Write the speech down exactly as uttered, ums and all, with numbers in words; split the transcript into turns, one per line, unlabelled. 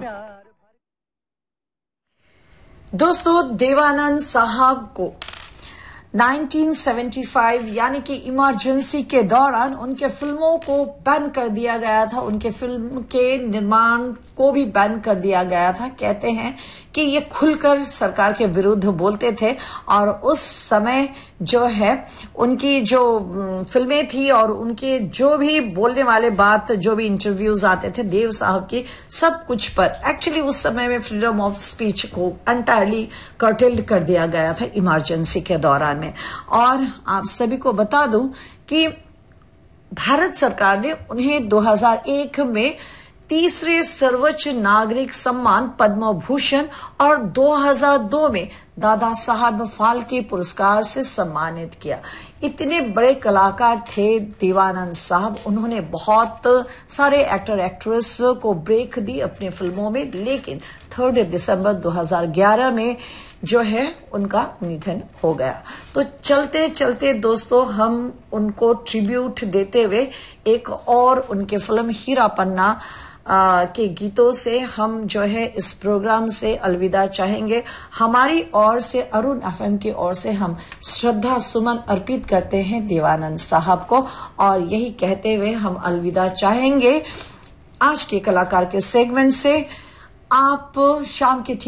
दोस्तों, देवानंद साहब को उन्नीस सौ पचहत्तर यानी कि इमरजेंसी के दौरान उनके फिल्मों को बैन कर दिया गया था, उनके फिल्म के निर्माण को भी बैन कर दिया गया था। कहते हैं कि ये खुलकर सरकार के विरुद्ध बोलते थे और उस समय जो है उनकी जो फिल्में थी और उनके जो भी बोलने वाले बात, जो भी इंटरव्यूज आते थे देव साहब की, सब कुछ पर एक्चुअली उस समय में फ्रीडम ऑफ स्पीच को एंटायरली कर्टेल्ड कर दिया गया था इमरजेंसी के दौरान में। और आप सभी को बता दूं कि भारत सरकार ने उन्हें दो हज़ार एक में तीसरे सर्वोच्च नागरिक सम्मान पद्म भूषण और दो हज़ार दो में दादा साहब फाल्के पुरस्कार से सम्मानित किया। इतने बड़े कलाकार थे देवानंद साहब। उन्होंने बहुत सारे एक्टर एक्ट्रेस को ब्रेक दी अपनी फिल्मों में, लेकिन तीन दिसंबर दो हज़ार ग्यारह में जो है उनका निधन हो गया। तो चलते चलते दोस्तों, हम उनको ट्रिब्यूट देते हुए एक और उनके फिल्म हीरा पन्ना आ, के गीतों से हम जो है इस प्रोग्राम से अलविदा चाहेंगे। हमारी ओर से, अरुण एफएम की ओर से हम श्रद्धा सुमन अर्पित करते हैं देवानंद साहब को, और यही कहते हुए हम अलविदा चाहेंगे आज के कलाकार के सेगमेंट से। आप शाम के